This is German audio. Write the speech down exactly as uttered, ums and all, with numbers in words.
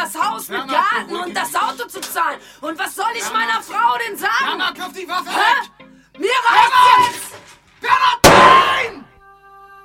das Haus mit Garten und das Auto zu zahlen. Und was soll ich meiner Frau denn sagen? Mama, kauf die Waffe Hä? weg! Mir reicht